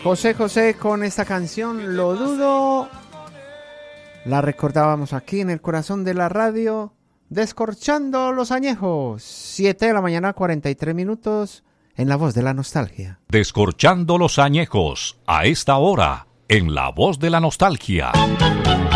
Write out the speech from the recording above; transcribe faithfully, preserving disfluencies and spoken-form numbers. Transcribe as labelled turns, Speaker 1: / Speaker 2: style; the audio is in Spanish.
Speaker 1: José José con esta canción, Lo Dudo. La recordábamos aquí en el corazón de la radio, descorchando los añejos. siete de la mañana, cuarenta y tres minutos, en La Voz de la Nostalgia.
Speaker 2: Descorchando los añejos, a esta hora, en La Voz de la Nostalgia.